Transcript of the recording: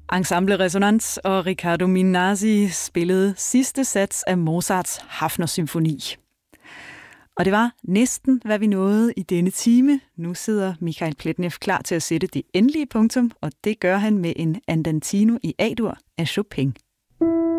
Ensemble Resonans og Riccardo Minasi spillede sidste sats af Mozarts Hafner-symfoni. Og det var næsten, hvad vi nåede i denne time. Nu sidder Michael Pletnev klar til at sætte det endelige punktum, og det gør han med en andantino i A-dur af Chopin.